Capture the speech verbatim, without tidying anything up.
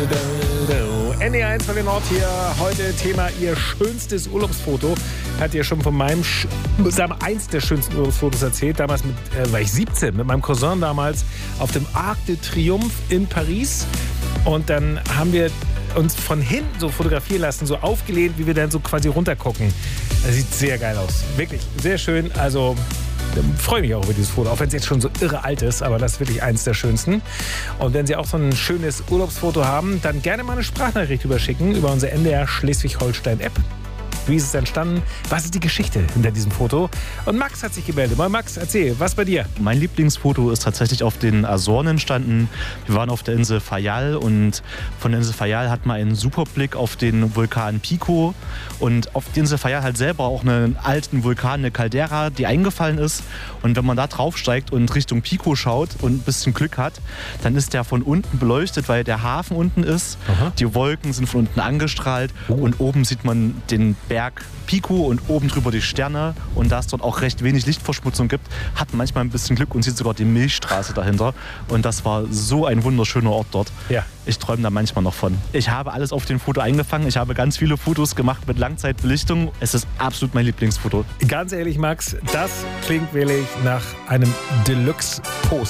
N D R eins von den Nord hier. Heute Thema ihr schönstes Urlaubsfoto. Hat ihr schon von meinem, sagen wir, eins der schönsten Urlaubsfotos erzählt. Damals mit, äh, war ich siebzehn, mit meinem Cousin damals auf dem Arc de Triomphe in Paris. Und dann haben wir uns von hinten so fotografieren lassen, so aufgelehnt, wie wir dann so quasi runtergucken. Das sieht sehr geil aus. Wirklich sehr schön. Also freue mich auch über dieses Foto, auch wenn es jetzt schon so irre alt ist, aber das ist wirklich eins der schönsten. Und wenn Sie auch so ein schönes Urlaubsfoto haben, dann gerne mal eine Sprachnachricht überschicken über unsere N D R Schleswig-Holstein-App. Wie ist es entstanden? Was ist die Geschichte hinter diesem Foto? Und Max hat sich gemeldet. Mal Max, erzähl, was bei dir? Mein Lieblingsfoto ist tatsächlich auf den Azoren entstanden. Wir waren auf der Insel Fayal und von der Insel Fayal hat man einen super Blick auf den Vulkan Pico. Und auf der Insel Fayal halt selber auch einen alten Vulkan, eine Caldera, die eingefallen ist. Und wenn man da draufsteigt und Richtung Pico schaut und ein bisschen Glück hat, dann ist der von unten beleuchtet, weil der Hafen unten ist. Aha. Die Wolken sind von unten angestrahlt oh. und oben sieht man den Berg Pico und oben drüber die Sterne. Und da es dort auch recht wenig Lichtverschmutzung gibt, hat man manchmal ein bisschen Glück und sieht sogar die Milchstraße dahinter. Und das war so ein wunderschöner Ort dort. Ja. Ich träume da manchmal noch von. Ich habe alles auf dem Foto eingefangen. Ich habe ganz viele Fotos gemacht mit Langzeitbelichtung. Es ist absolut mein Lieblingsfoto. Ganz ehrlich, Max, das klingt wirklich nach einem Deluxe-Post.